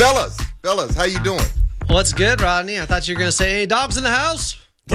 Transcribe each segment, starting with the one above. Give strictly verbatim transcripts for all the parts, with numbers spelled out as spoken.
Fellas, fellas, how you doing? What's good, Rodney? I thought you were going to say, hey, dogs in the house.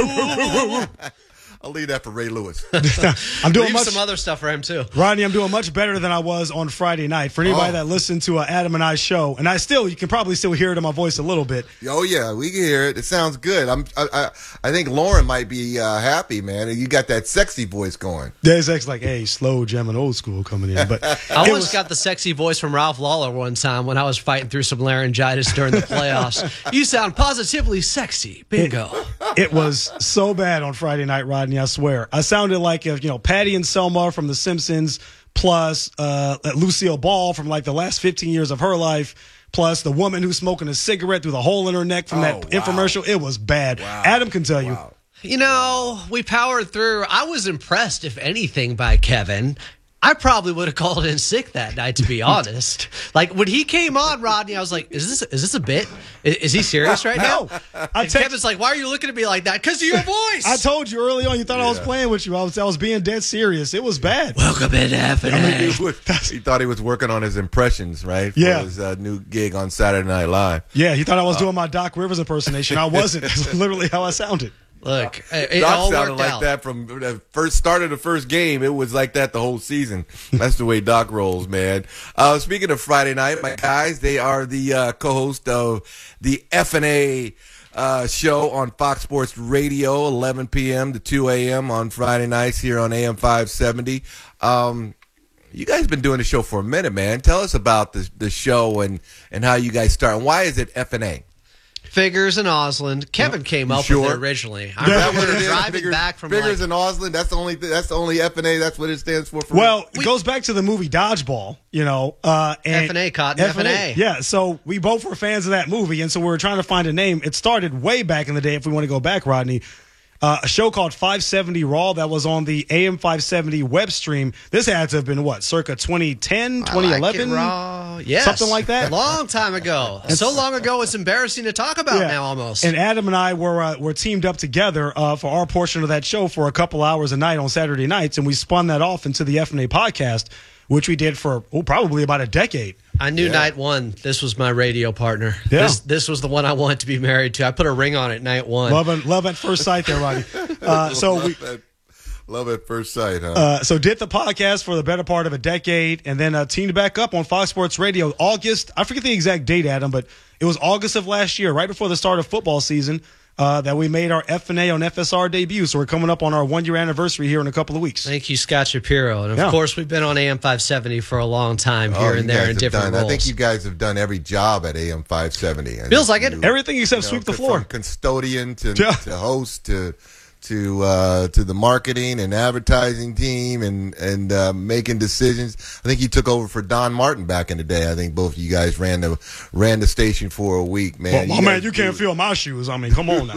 I'll leave that for Ray Lewis. I'm doing Leave much, some other stuff for him, too. Rodney, I'm doing much better than I was on Friday night. For anybody Oh. that listened to uh, Adam and I's show, and I still, you can probably still hear it in my voice a little bit. Oh yeah, we can hear it. It sounds good. I'm. I. I, I think Lauren might be uh, happy, man. You got that sexy voice going. There's X like, hey, slow jamming old school coming in. But I it almost was, got the sexy voice from Ralph Lawler one time when I was fighting through some laryngitis during the playoffs. You sound positively sexy. Bingo. it was so bad on Friday night, Rodney, I swear. I sounded like, if, you know, Patty and Selma from The Simpsons, plus uh, Lucille Ball from like the last fifteen years of her life, plus the woman who's smoking a cigarette through the hole in her neck from Oh, that wow. infomercial. It was bad. Wow. Adam can tell you. Wow. You know, we powered through. I was impressed, if anything, by Kevin. I probably would have called in sick that night, to be honest. Like, when he came on, Rodney, I was like, is this is this a bit? Is, is he serious right now? No. I And text- Kevin's like, why are you looking at me like that? Because of your voice. I told you early on, you thought I was Yeah. playing with you. I was I was being dead serious. It was bad. Welcome in F and A. He, was- he thought he was working on his impressions, right? For Yeah. his uh, new gig on Saturday Night Live. Yeah, he thought I was doing my Doc Rivers impersonation. I wasn't. It's literally how I sounded. Look, it, it Doc all sounded worked like out. that from the first start of the first game. It was like that the whole season. That's the way Doc rolls, man. Uh, speaking of Friday night, my guys, they are the uh, co-host of the F and A uh, show on Fox Sports Radio, eleven p.m. to two a.m. on Friday nights here on A M five seventy. Um, you guys been doing the show for a minute, man. Tell us about the the show and, and how you guys start. And why is it F and A? Figures and Osland. Kevin came up sure? with it originally. I Is that remember what it is? driving Figures, back from Figures like, and Osland. That's the only. That's the only F and A. That's what it stands for. for Well, real? it goes back to the movie Dodgeball, you know. Uh, and F and A, Cotton, F and A. Yeah, so we both were fans of that movie, and so we were trying to find a name. It started way back in the day, if we want to go back, Rodney. Uh, a show called five seventy Raw that was on the A M five seventy web stream. This had to have been, what, circa twenty ten, twenty eleven? I like it raw. Yes. Something like that? A long time ago. So long ago, it's embarrassing to talk about Yeah. now almost. And Adam and I were uh, were teamed up together uh, for our portion of that show for a couple hours a night on Saturday nights, and we spun that off into the F and A podcast, which we did for oh, probably about a decade. I knew Yeah. night one, this was my radio partner. Yeah. This this was the one I wanted to be married to. I put a ring on it night one. Love and love at first sight there, Rodney. Uh, so love, we at, love at first sight, huh? uh, so did the podcast for the better part of a decade, and then uh, teamed back up on Fox Sports Radio August. I forget the exact date, Adam, but it was August of last year, right before the start of football season. Uh, that we made our F and A on F S R debut. So we're coming up on our one-year anniversary here in a couple of weeks. Thank you, Scott Shapiro. And of Yeah. course, we've been on A M five seventy for a long time Oh, here you and there guys in have different done, roles. I think you guys have done every job at A M five seventy. I Feels think like it. you- Everything except you know, sweep the from floor. custodian to, Yeah. to host to to uh, to the marketing and advertising team and and uh, making decisions. I think you took over for Don Martin back in the day. I think both of you guys ran the ran the station for a week, man. Well, my man, guys you can't do- feel my shoes. I mean, come on now.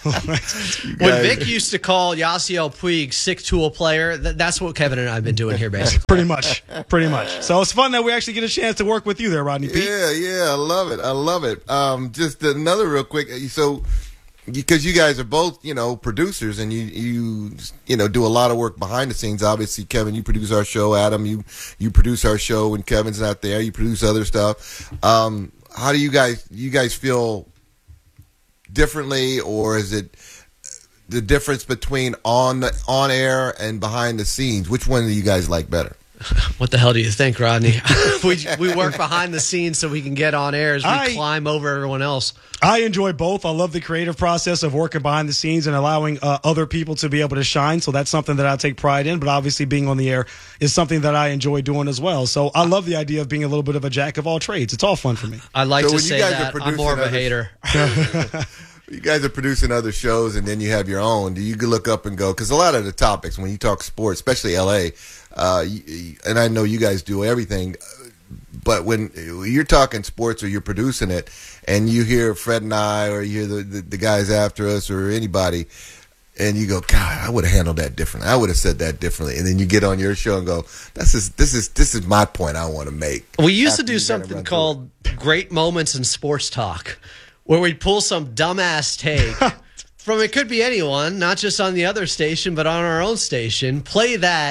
you When guys- Vic used to call Yasiel Puig sick tool player, th- that's what Kevin and I have been doing here, basically. pretty much, pretty much. So it's fun that we actually get a chance to work with you there, Rodney Pete. Yeah, yeah, I love it. I love it. Um, just another real quick. So, because you guys are both, you know, producers, and you, you, you know, do a lot of work behind the scenes. Obviously, Kevin, you produce our show. Adam, you, you produce our show when Kevin's not there. You produce other stuff. Um, how do you guys, you guys feel differently, or is it the difference between on the on air and behind the scenes? Which one do you guys like better? What the hell do you think, Rodney? we we work behind the scenes so we can get on air as we I- climb over everyone else. I enjoy both. I love the creative process of working behind the scenes and allowing uh, other people to be able to shine. So that's something that I take pride in. But obviously, being on the air is something that I enjoy doing as well. So I love the idea of being a little bit of a jack of all trades. It's all fun for me. I like So to when you say guys are that I'm more of a producing hater. You guys are producing other shows, and then you have your own. Do you look up and go? Because a lot of the topics, when you talk sports, especially L A, uh, you, and I know you guys do everything, but when you're talking sports or you're producing it, and you hear Fred and I, or you hear the, the, the guys after us, or anybody, and you go, God, I would have handled that differently. I would have said that differently. And then you get on your show and go, this is this is this is my point I want to make. We used After to do you kinda something run through called Great Moments in Sports Talk, where we'd pull some dumbass take from, it could be anyone, not just on the other station, but on our own station, play that,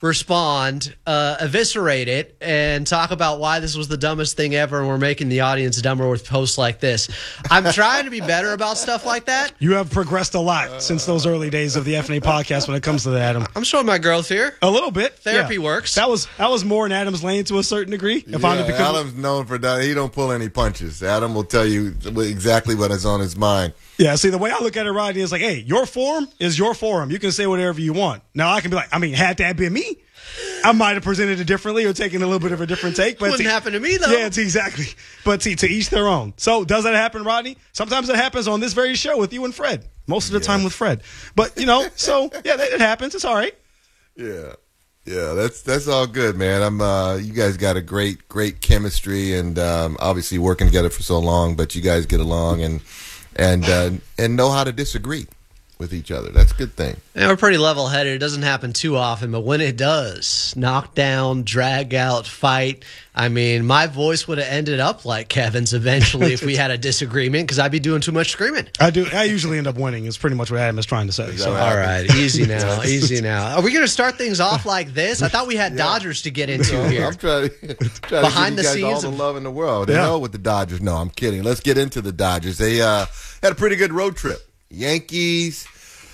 respond, uh, eviscerate it, and talk about why this was the dumbest thing ever and we're making the audience dumber with posts like this. I'm trying to be better about stuff like that. You have progressed a lot uh, since those early days of the F N A podcast when it comes to that, Adam. I'm showing my growth here. A little bit. Therapy yeah. works. That was that was more in Adam's lane to a certain degree. If yeah, I'm to become... Adam's known for that. He don't pull any punches. Adam will tell you exactly what is on his mind. Yeah, see, the way I look at it, Rodney, is like, hey, your forum is your forum. You can say whatever you want. Now, I can be like, I mean, had that been me, I might have presented it differently or taken a little bit of a different take. But wouldn't to, happen to me, though. Yeah, it's exactly. But to, to each their own. So does that happen, Rodney? Sometimes it happens on this very show with you and Fred. Most of the yeah. time with Fred. But, you know, so, yeah, it happens. It's all right. Yeah. Yeah, that's that's all good, man. I'm uh you guys got a great, great chemistry and um obviously working together for so long, but you guys get along and and uh, and know how to disagree with each other. That's a good thing. And we're pretty level-headed. It doesn't happen too often, but when it does, knock down, drag out, fight, I mean, my voice would have ended up like Kevin's eventually if we had a disagreement because I'd be doing too much screaming. I do. I usually end up winning is pretty much what Adam is trying to say. So. All right, easy now, easy now. Are we going to start things off like this? I thought we had yeah. Dodgers to get into no, here. I'm trying to, trying Behind to give the you guys scenes all of- the love in the world. They yeah. know what the Dodgers know. I'm kidding. Let's get into the Dodgers. They uh, had a pretty good road trip. Yankees,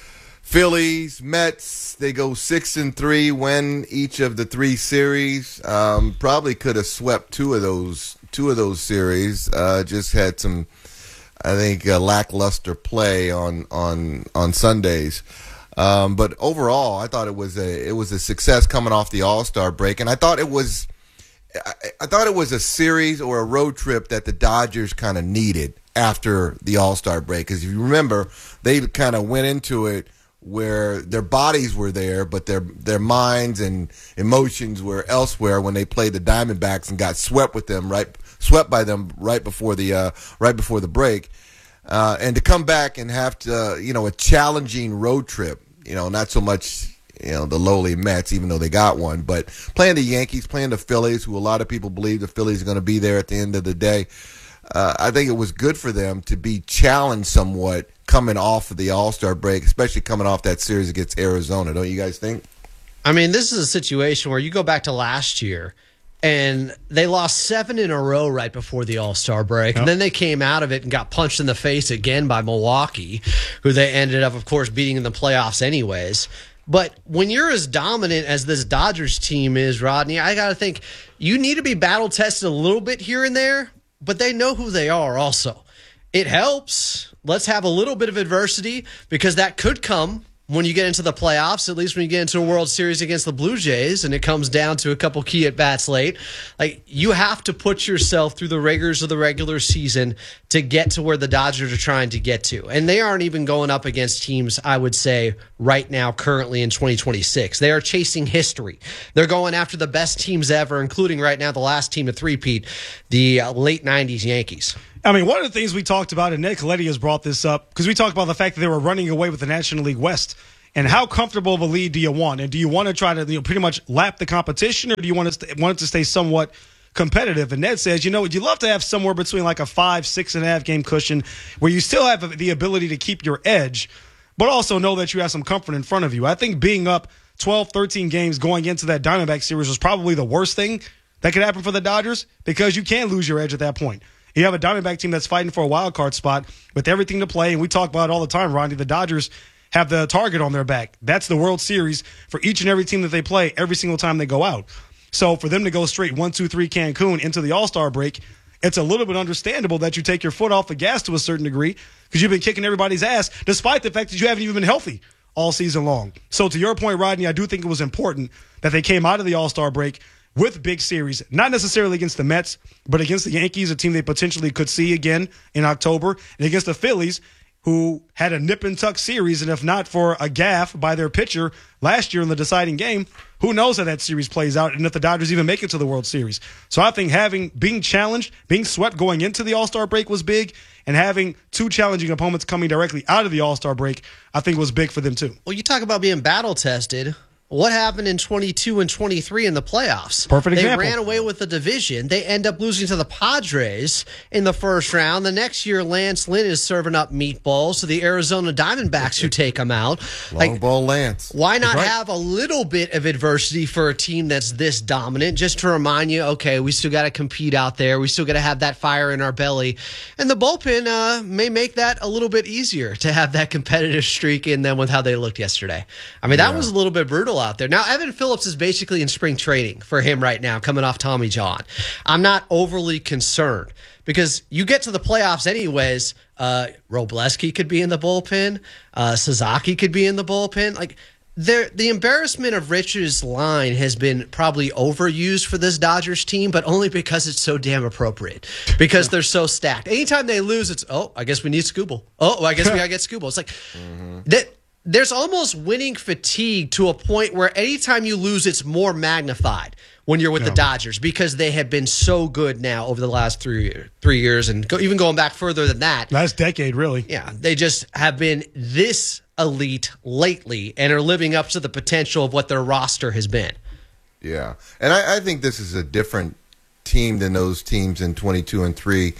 Phillies, Mets, they go six and three, win each of the three series. Um, probably could have swept two of those two of those series. Uh, just had some, I think, uh, lackluster play on on on Sundays. Um, but overall, I thought it was a it was a success coming off the All-Star break, and I thought it was I, I thought it was a series or a road trip that the Dodgers kind of needed after the All-Star break. Because if you remember, they kind of went into it where their bodies were there, but their their minds and emotions were elsewhere when they played the Diamondbacks and got swept with them right swept by them right before the uh, right before the break, uh, and to come back and have to uh, you know a challenging road trip, you know not so much you know the lowly Mets, even though they got one, but playing the Yankees, playing the Phillies, who a lot of people believe the Phillies are going to be there at the end of the day. Uh, I think it was good for them to be challenged somewhat coming off of the All-Star break, especially coming off that series against Arizona. Don't you guys think? I mean, this is a situation where you go back to last year, and they lost seven in a row right before the All-Star break. Yep. And then they came out of it and got punched in the face again by Milwaukee, who they ended up, of course, beating in the playoffs anyways. But when you're as dominant as this Dodgers team is, Rodney, I got to think you need to be battle-tested a little bit here and there, but they know who they are also. It helps. Let's have a little bit of adversity because that could come when you get into the playoffs, at least when you get into a World Series against the Blue Jays and it comes down to a couple key at-bats late. Like, you have to put yourself through the rigors of the regular season to get to where the Dodgers are trying to get to. And they aren't even going up against teams, I would say, right now, currently in twenty twenty-six. They are chasing history. They're going after the best teams ever, including right now the last team to three-peat, the uh, late nineties Yankees. I mean, one of the things we talked about, and Ned Colletti has brought this up, because we talked about the fact that they were running away with the National League West. And how comfortable of a lead do you want? And do you want to try to you know, pretty much lap the competition, or do you want, to st- want it to stay somewhat competitive? And Ned says, you know, would you love to have somewhere between like a five, six and a half game cushion where you still have the ability to keep your edge, but also know that you have some comfort in front of you? I think being up twelve, thirteen games going into that Diamondback series was probably the worst thing that could happen for the Dodgers, because you can lose your edge at that point. You have a Diamondback team that's fighting for a wild card spot with everything to play, and we talk about it all the time, Ronnie. The Dodgers have the target on their back. That's the World Series for each and every team that they play every single time they go out. So for them to go straight one, two, three Cancun into the All-Star break, it's a little bit understandable that you take your foot off the gas to a certain degree, because you've been kicking everybody's ass despite the fact that you haven't even been healthy all season long. So to your point, Rodney, I do think it was important that they came out of the All-Star break with big series, not necessarily against the Mets, but against the Yankees, a team they potentially could see again in October, and against the Phillies, who had a nip-and-tuck series, and if not for a gaffe by their pitcher last year in the deciding game, who knows how that series plays out and if the Dodgers even make it to the World Series. So I think having being challenged, being swept going into the All-Star break was big, and having two challenging opponents coming directly out of the All-Star break, I think was big for them too. Well, you talk about being battle-tested. What happened in twenty-two and twenty-three in the playoffs? Perfect they example. They ran away with the division. They end up losing to the Padres in the first round. The next year, Lance Lynn is serving up meatballs to the Arizona Diamondbacks who take him out. Long like, ball Lance. Why not right. have a little bit of adversity for a team that's this dominant, just to remind you, okay, we still got to compete out there. We still got to have that fire in our belly. And the bullpen uh, may make that a little bit easier to have that competitive streak in them with how they looked yesterday. I mean, that yeah. was a little bit brutal out there. Now, Evan Phillips is basically in spring training for him right now, coming off Tommy John. I'm not overly concerned because you get to the playoffs anyways. Uh, Robleski could be in the bullpen. Uh, Sasaki could be in the bullpen. Like, there, the embarrassment of Rich's line has been probably overused for this Dodgers team, but only because it's so damn appropriate. Because they're so stacked. Anytime they lose, it's, oh, I guess we need Skubal. Oh, I guess we got to get Skubal. It's like, mm-hmm. that. There's almost winning fatigue to a point where anytime you lose, it's more magnified when you're with yeah. the Dodgers because they have been so good now over the last three three years and go, even going back further than that. Last decade, really. Yeah, they just have been this elite lately and are living up to the potential of what their roster has been. Yeah, and I, I think this is a different team than those teams in twenty-two and three.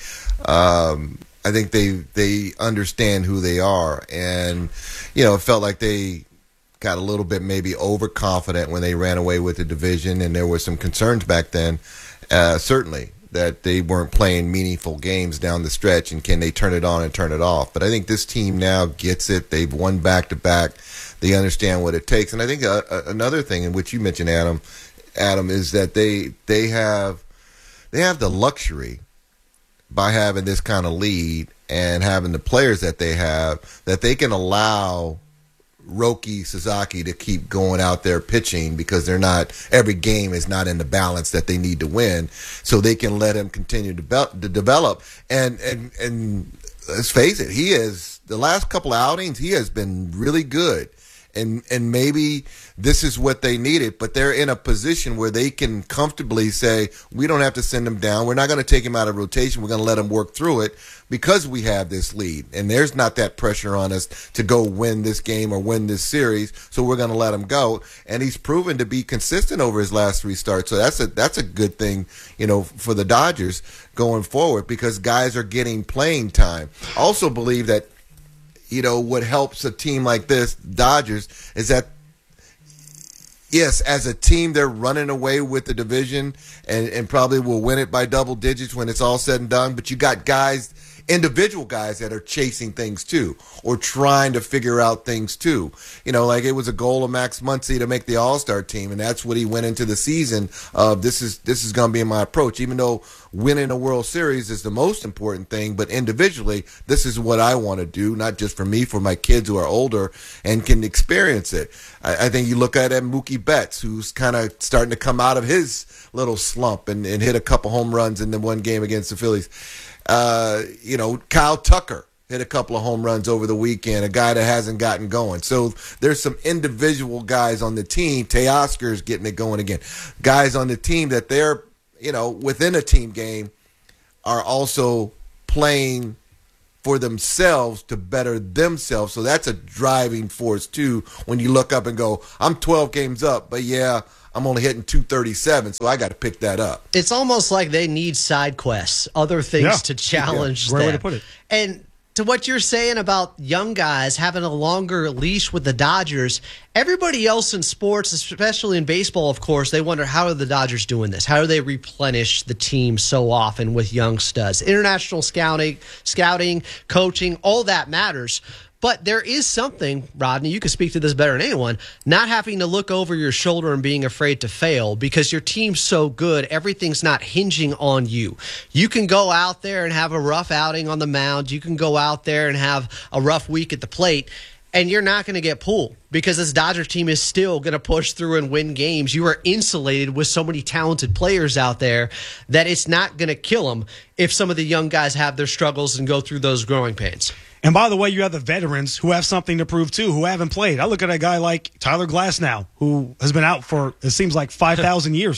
Um, I think they they understand who they are, and you know, it felt like they got a little bit maybe overconfident when they ran away with the division, and there were some concerns back then, uh, certainly that they weren't playing meaningful games down the stretch, and can they turn it on and turn it off? But I think this team now gets it. They've won back to back. They understand what it takes, and I think uh, another thing in which you mentioned, Adam, Adam, is that they they have they have the luxury, by having this kind of lead and having the players that they have, that they can allow Roki Sasaki to keep going out there pitching because they're not, every game is not in the balance that they need to win. So they can let him continue to, be- to develop. And, and, and let's face it, he is, the last couple of outings, he has been really good. And and maybe this is what they needed, but they're in a position where they can comfortably say, we don't have to send him down. We're not going to take him out of rotation. We're going to let him work through it because we have this lead. And there's not that pressure on us to go win this game or win this series, so we're going to let him go. And he's proven to be consistent over his last three starts. So that's a that's a good thing, you know, for the Dodgers going forward because guys are getting playing time. I also believe that, you know, what helps a team like this, Dodgers, is that, yes, as a team, they're running away with the division and, and probably will win it by double digits when it's all said and done. But you got guys, individual guys that are chasing things too or trying to figure out things too. You know, like it was a goal of Max Muncy to make the All-Star team, and that's what he went into the season of. This is this is going to be my approach, even though winning a World Series is the most important thing, but individually, this is what I want to do, not just for me, for my kids who are older and can experience it. I, I think you look at him, Mookie Betts, who's kind of starting to come out of his little slump and, and hit a couple home runs in the one game against the Phillies. Uh, you know, Kyle Tucker hit a couple of home runs over the weekend, a guy that hasn't gotten going. So there's some individual guys on the team. Teoscar's getting it going again. Guys on the team that they're, you know, within a team game are also playing for themselves to better themselves. So that's a driving force too when you look up and go, I'm twelve games up, but yeah, I'm only hitting two thirty-seven, so I got to pick that up. It's almost like they need side quests, other things yeah. to challenge yeah. Great them. way to put it. And to what you're saying about young guys having a longer leash with the Dodgers, everybody else in sports, especially in baseball, of course, they wonder, how are the Dodgers doing this? How do they replenish the team so often with young studs? International scouting, scouting, coaching, all that matters. But there is something, Rodney, you can speak to this better than anyone, not having to look over your shoulder and being afraid to fail because your team's so good, everything's not hinging on you. You can go out there and have a rough outing on the mound. You can go out there and have a rough week at the plate, and you're not going to get pulled because this Dodgers team is still going to push through and win games. You are insulated with so many talented players out there that it's not going to kill them if some of the young guys have their struggles and go through those growing pains. And by the way, you have the veterans who have something to prove, too, who haven't played. I look at a guy like Tyler Glasnow, who has been out for, it seems like, five thousand years.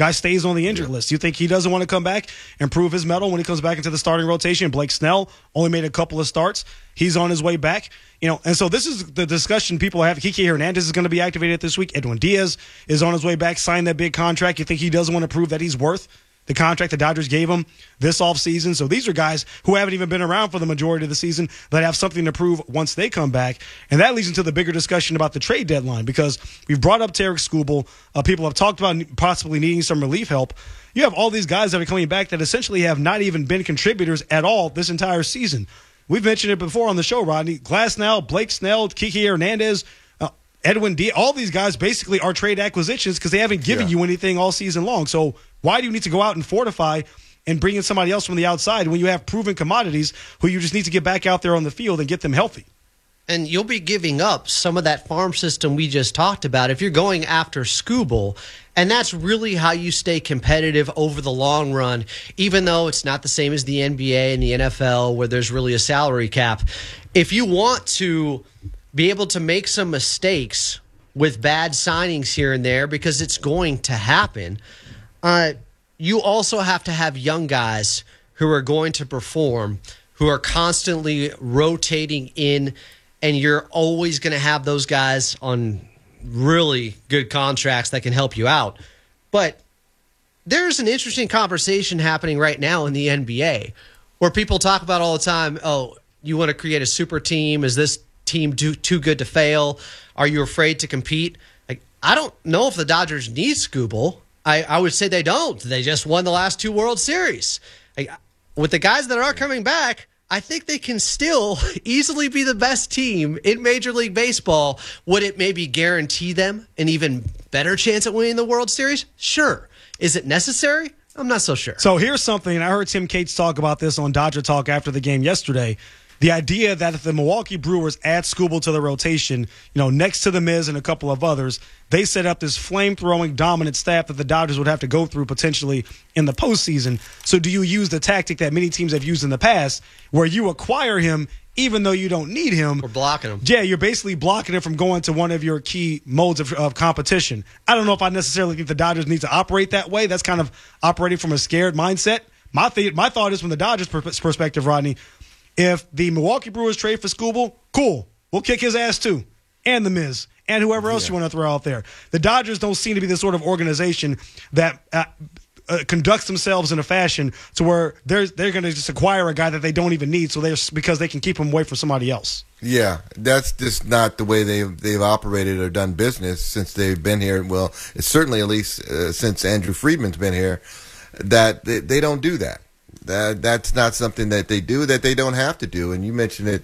Guy stays on the injured yeah. list. You think he doesn't want to come back and prove his mettle when he comes back into the starting rotation? Blake Snell only made a couple of starts. He's on his way back. You know, and so this is the discussion people have. Kike Hernandez is going to be activated this week. Edwin Diaz is on his way back, signed that big contract. You think he doesn't want to prove that he's worth the contract the Dodgers gave him this offseason? So these are guys who haven't even been around for the majority of the season that have something to prove once they come back. And that leads into the bigger discussion about the trade deadline, because we've brought up Tarek Skubal. Uh, people have talked about possibly needing some relief help. You have all these guys that are coming back that essentially have not even been contributors at all this entire season. We've mentioned it before on the show, Rodney. Glasnow, Blake Snell, Kike Hernandez, uh, Edwin D. All these guys basically are trade acquisitions because they haven't given yeah. you anything all season long. So why do you need to go out and fortify and bring in somebody else from the outside when you have proven commodities who you just need to get back out there on the field and get them healthy? And you'll be giving up some of that farm system we just talked about if you're going after Skubal. And that's really how you stay competitive over the long run, even though it's not the same as the N B A and the N F L where there's really a salary cap. If you want to be able to make some mistakes with bad signings here and there, because it's going to happen, uh, you also have to have young guys who are going to perform, who are constantly rotating in, and you're always going to have those guys on really good contracts that can help you out. But there's an interesting conversation happening right now in the N B A where people talk about all the time, oh, you want to create a super team? Is this team too, too good to fail? Are you afraid to compete? Like, I don't know if the Dodgers need Skubal. I, I would say they don't. They just won the last two World Series. Like, with the guys that are coming back, I think they can still easily be the best team in Major League Baseball. Would it maybe guarantee them an even better chance at winning the World Series? Sure. Is it necessary? I'm not so sure. So here's something, and I heard Tim Cates talk about this on Dodger Talk after the game yesterday. The idea that if the Milwaukee Brewers add Skubal to the rotation, you know, next to the Miz and a couple of others, they set up this flame-throwing dominant staff that the Dodgers would have to go through potentially in the postseason. So do you use the tactic that many teams have used in the past where you acquire him even though you don't need him? We're blocking him. Yeah, you're basically blocking him from going to one of your key modes of, of competition. I don't know if I necessarily think the Dodgers need to operate that way. That's kind of operating from a scared mindset. My, th- my thought is from the Dodgers' per- perspective, Rodney, if the Milwaukee Brewers trade for Skubal, cool. We'll kick his ass too. And the Miz. And whoever else yeah. you want to throw out there. The Dodgers don't seem to be the sort of organization that uh, uh, conducts themselves in a fashion to where they're they're going to just acquire a guy that they don't even need so they're because they can keep him away from somebody else. Yeah, that's just not the way they've, they've operated or done business since they've been here. Well, it's certainly at least uh, since Andrew Friedman's been here, that they, they don't do that. That that's not something that they do, that they don't have to do. And you mentioned it,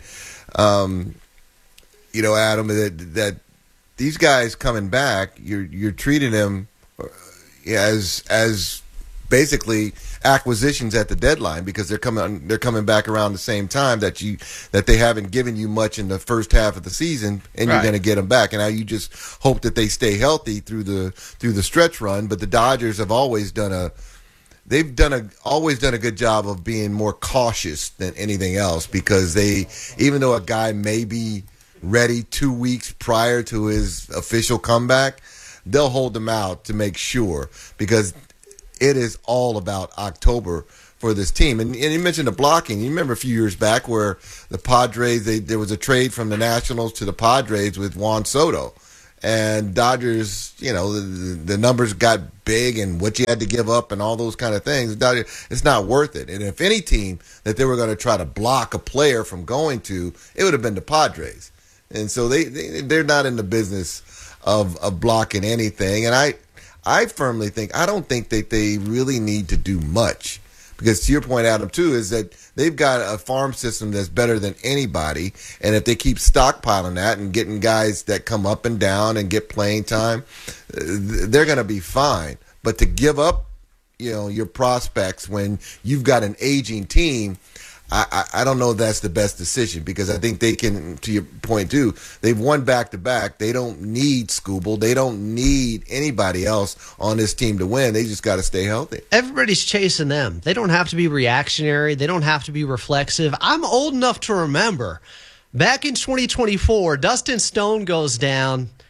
um, you know, Adam, that that these guys coming back, you're you're treating them as as basically acquisitions at the deadline because they're coming they're coming back around the same time that you that they haven't given you much in the first half of the season, and right. you're going to get them back. And now you just hope that they stay healthy through the through the stretch run. But the Dodgers have always done a They've done a always done a good job of being more cautious than anything else because they, even though a guy may be ready two weeks prior to his official comeback, they'll hold him out to make sure because it is all about October for this team. And, and you mentioned the blocking. You remember a few years back where the Padres, they, there was a trade from the Nationals to the Padres with Juan Soto. And Dodgers, you know, the, the numbers got big and what you had to give up and all those kind of things. Dodgers, it's not worth it. And if any team that they were going to try to block a player from going to, it would have been the Padres. And so they, they, they're not in the business of, of blocking anything. And I, I firmly think, I don't think that they really need to do much. Because to your point, Adam, too, is that they've got a farm system that's better than anybody. And if they keep stockpiling that and getting guys that come up and down and get playing time, they're going to be fine. But to give up, you know, your prospects when you've got an aging team, I, I, I don't know if that's the best decision because I think they can, to your point too, they've won back-to-back. They don't need Skubal. They don't need anybody else on this team to win. They just got to stay healthy. Everybody's chasing them. They don't have to be reactionary. They don't have to be reflexive. I'm old enough to remember back in twenty twenty-four, Dustin Stone goes down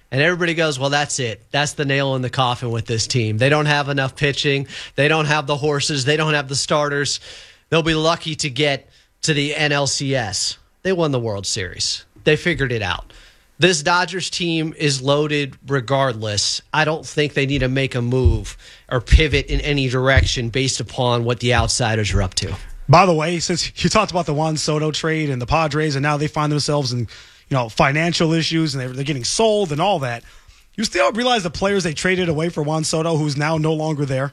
And everybody goes, well, that's it. That's the nail in the coffin with this team. They don't have enough pitching. They don't have the horses. They don't have the starters. They'll be lucky to get to the N L C S. They won the World Series. They figured it out. This Dodgers team is loaded regardless. I don't think they need to make a move or pivot in any direction based upon what the outsiders are up to. By the way, since you talked about the Juan Soto trade and the Padres, and now they find themselves in, you know, financial issues and they're, they're getting sold and all that, you still realize the players they traded away for Juan Soto, who's now no longer there?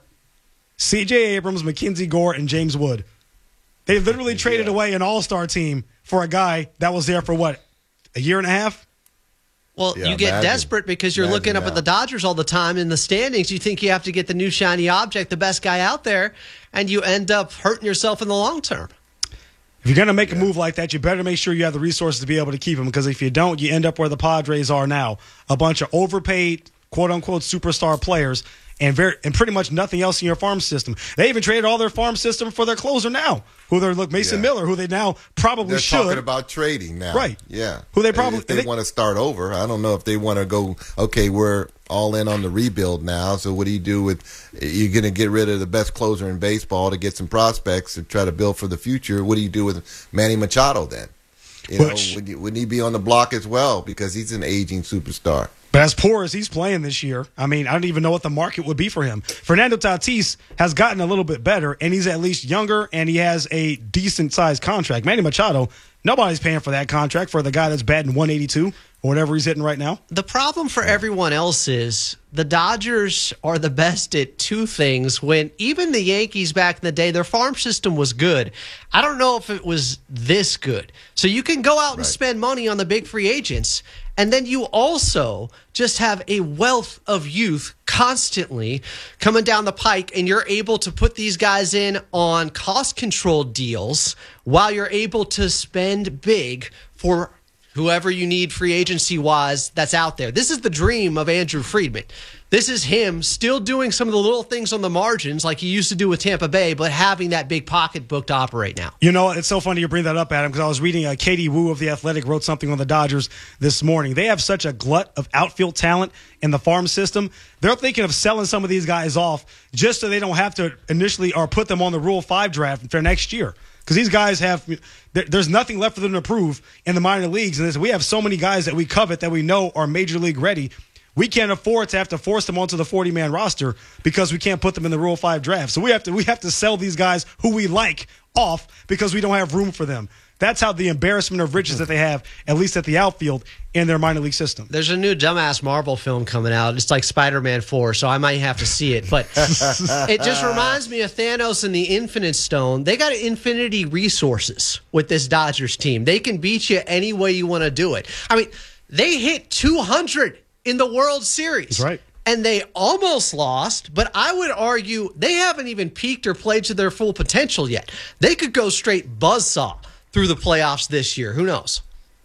C J Abrams, Mackenzie Gore, and James Wood. They literally traded yeah. away an all-star team for a guy that was there for, what, a year and a half? Well, Yeah, you get imagine. desperate because you're Imagine looking up now. at the Dodgers all the time in the standings. You think you have to get the new shiny object, the best guy out there, and you end up hurting yourself in the long term. If you're going to make a move like that, you better make sure you have the resources to be able to keep him, because if you don't, you end up where the Padres are now, a bunch of overpaid, quote-unquote, superstar players, and very and pretty much nothing else in your farm system. They even traded all their farm system for their closer now, who they're look Mason Yeah. Miller, who they now probably They're should. talking about trading now. Right. Yeah. Who they probably- If they, they- want to start over. I don't know if they want to go, okay, we're all in on the rebuild now. So what do you do with, you're going to get rid of the best closer in baseball to get some prospects to try to build for the future. What do you do with Manny Machado then? You know, Which- would, you, wouldn't he be on the block as well because he's an aging superstar? But as poor as he's playing this year, I mean, I don't even know what the market would be for him. Fernando Tatis has gotten a little bit better, and he's at least younger, and he has a decent-sized contract. Manny Machado, nobody's paying for that contract for the guy that's batting one eighty-two or whatever he's hitting right now. The problem for everyone else is the Dodgers are the best at two things when even the Yankees back in the day, their farm system was good. I don't know if it was this good. So you can go out and Right. spend money on the big free agents, and then you also just have a wealth of youth constantly coming down the pike, and you're able to put these guys in on cost-controlled deals while you're able to spend big for whoever you need free agency-wise that's out there. This is the dream of Andrew Friedman. This is him still doing some of the little things on the margins like he used to do with Tampa Bay, but having that big pocketbook to operate now. You know, it's so funny you bring that up, Adam, because I was reading uh, Katie Wu of The Athletic wrote something on the Dodgers this morning. They have such a glut of outfield talent in the farm system. They're thinking of selling some of these guys off just so they don't have to initially or put them on the Rule five draft for next year. Because these guys have, there, there's nothing left for them to prove in the minor leagues. And we have so many guys that we covet that we know are major league ready. We can't afford to have to force them onto the forty-man roster because we can't put them in the Rule five draft. So we have to we have to sell these guys who we like off because we don't have room for them. That's how the embarrassment of riches that they have, at least at the outfield, in their minor league system. There's a new dumbass Marvel film coming out. It's like Spider-Man four, so I might have to see it. But it just reminds me of Thanos and the Infinite Stone. They got infinity resources with this Dodgers team. They can beat you any way you want to do it. I mean, they hit two hundred in the World Series. That's right. And they almost lost, but I would argue they haven't even peaked or played to their full potential yet. They could go straight buzzsaw through the playoffs this year. Who knows?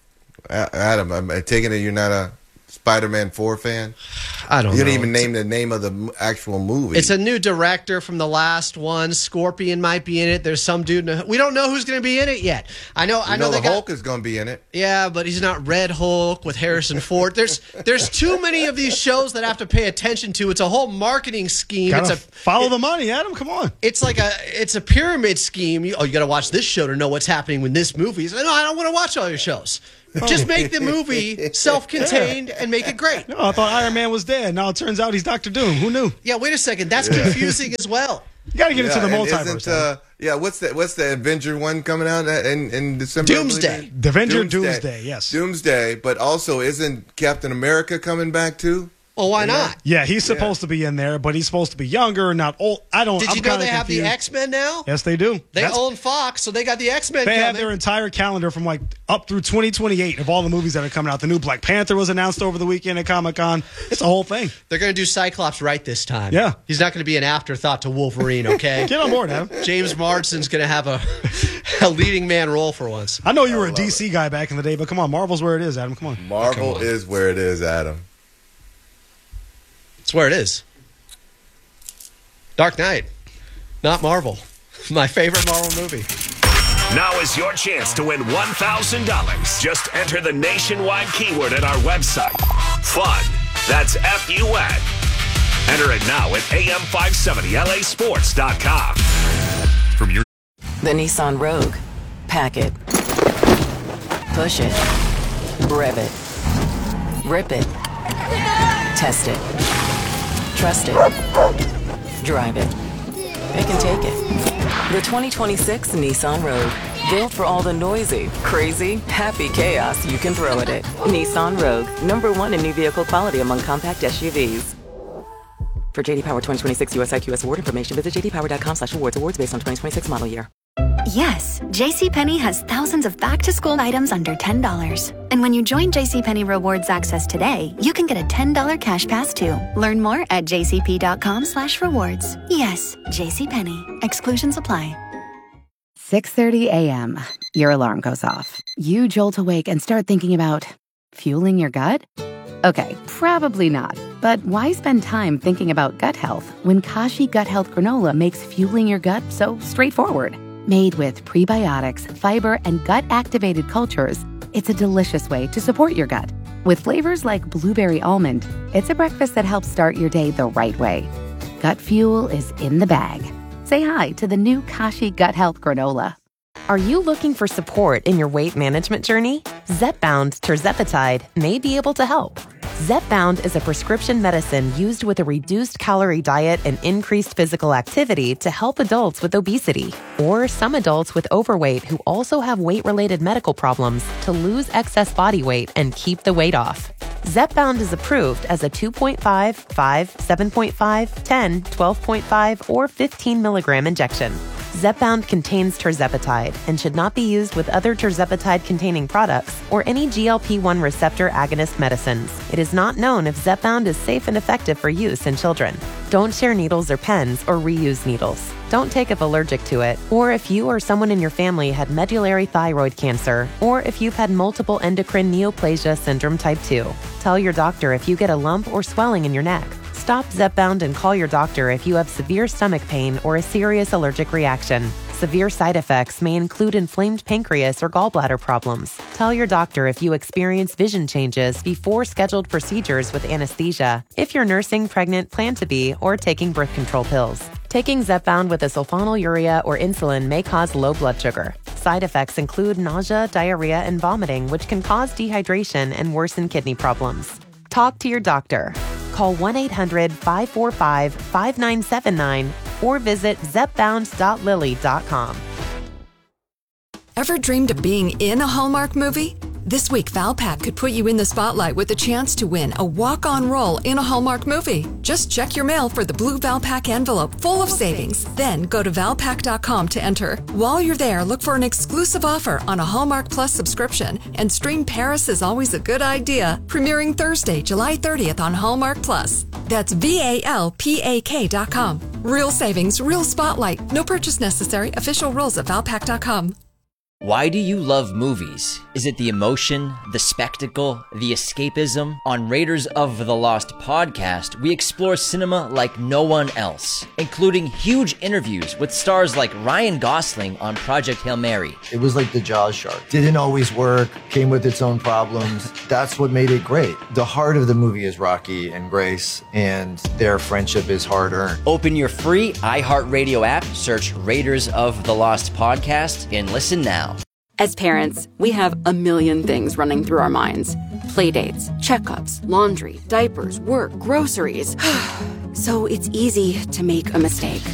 Adam, I'm taking it you're not a Spider-Man four fan? I don't You know. didn't even name the name of the m- actual movie. It's a new director from the last one. Scorpion might be in it. There's some dude. In a, we don't know who's going to be in it yet. I know. you I know, know they the got, Hulk is going to be in it. Yeah, but he's not Red Hulk with Harrison Ford. There's there's too many of these shows that I have to pay attention to. It's a whole marketing scheme. Gotta it's a follow it- the money, Adam. Come on. It's like a it's a pyramid scheme. You, oh, you got to watch this show to know what's happening with this movie. So, no, I don't want to watch all your shows. Just make the movie self-contained and make it great. No, I thought Iron Man was dead. Now it turns out he's Doctor Doom. Who knew? Yeah, wait a second. That's confusing as well. You got to get into the and multiverse. isn't, uh, yeah, what's the what's the Avenger one coming out in, in December? I believe? Doomsday. The Avenger Doomsday, yes. Doomsday, but also isn't Captain America coming back too? Well, why not? Yeah, he's supposed to be in there, but he's supposed to be younger, not old. I don't. Did I'm you know kinda they have the confused. X-Men now? Yes, they do. They That's- own Fox, so they got the X-Men They coming. have their entire calendar from like up through twenty twenty-eight of all the movies that are coming out. The new Black Panther was announced over the weekend at Comic Con. It's a whole thing. They're going to do Cyclops right this time. Yeah. He's not going to be an afterthought to Wolverine, okay? Get on board, Adam. James Marsden's going to have a, a leading man role for once. I know you were a D C guy back in the day, but come on, Marvel's where it is, Adam. Come on. Marvel Come on. is where it is, Adam. It's where it is. Dark Knight, not Marvel. My favorite Marvel movie. Now is your chance to win one thousand dollars. Just enter the nationwide keyword at our website. Fun, That's F U N. Enter it now at A M five seventy L A sports dot com. From your The Nissan Rogue. Pack it. Push it. Rev it. Rip it. Test it. Trust it. Drive it. Pick and take it. The twenty twenty-six Nissan Rogue. Built for all the noisy, crazy, happy chaos you can throw at it. Nissan Rogue. Number one in new vehicle quality among compact S U Vs. For J D Power twenty twenty-six U S I Q S award information, visit j d power dot com slash awards. Awards based on twenty twenty-six model year. Yes, JCPenney has thousands of back-to-school items under ten dollars. And when you join JCPenney Rewards Access today, you can get a ten dollars cash pass too. Learn more at j c p dot com slash rewards. Yes, JCPenney. Exclusions apply. six thirty a.m. Your alarm goes off. You jolt awake and start thinking about fueling your gut? Okay, probably not. But why spend time thinking about gut health when Kashi Gut Health Granola makes fueling your gut so straightforward? Made with prebiotics, fiber, and gut-activated cultures, it's a delicious way to support your gut. With flavors like blueberry almond, it's a breakfast that helps start your day the right way. Gut fuel is in the bag. Say hi to the new Kashi Gut Health Granola. Are you looking for support in your weight management journey? Zepbound tirzepatide may be able to help. Zepbound is a prescription medicine used with a reduced calorie diet and increased physical activity to help adults with obesity or some adults with overweight who also have weight-related medical problems to lose excess body weight and keep the weight off. Zepbound is approved as a two point five, five, seven point five, ten, twelve point five, or fifteen milligram injection. Zepbound contains tirzepatide and should not be used with other tirzepatide-containing products or any G L P one receptor agonist medicines. It is not known if Zepbound is safe and effective for use in children. Don't share needles or pens or reuse needles. Don't take if allergic to it, or if you or someone in your family had medullary thyroid cancer, or if you've had multiple endocrine neoplasia syndrome type two. Tell your doctor if you get a lump or swelling in your neck. Stop Zepbound and call your doctor if you have severe stomach pain or a serious allergic reaction. Severe side effects may include inflamed pancreas or gallbladder problems. Tell your doctor if you experience vision changes before scheduled procedures with anesthesia, if you're nursing, pregnant, plan to be, or taking birth control pills. Taking Zepbound with a sulfonylurea or insulin may cause low blood sugar. Side effects include nausea, diarrhea, and vomiting, which can cause dehydration and worsen kidney problems. Talk to your doctor. Call one eight hundred, five four five, five nine seven nine or visit zepbound dot lilly dot com. Ever dreamed of being in a Hallmark movie? This week, Valpak could put you in the spotlight with a chance to win a walk-on role in a Hallmark movie. Just check your mail for the blue Valpak envelope full of savings. Then go to valpak dot com to enter. While you're there, look for an exclusive offer on a Hallmark Plus subscription and stream Paris is Always a Good Idea, premiering Thursday, July thirtieth on Hallmark Plus. That's V A L P A K dot com. Real savings, real spotlight. No purchase necessary. Official rules at valpak dot com. Why do you love movies? Is it the emotion, the spectacle, the escapism? On Raiders of the Lost podcast, we explore cinema like no one else, including huge interviews with stars like Ryan Gosling on Project Hail Mary. It was like the Jaws shark. Didn't always work, came with its own problems. That's what made it great. The heart of the movie is Rocky and Grace, and their friendship is hard-earned. Open your free iHeartRadio app, search Raiders of the Lost podcast, and listen now. As parents, we have a million things running through our minds. Playdates, checkups, laundry, diapers, work, groceries. So it's easy to make a mistake.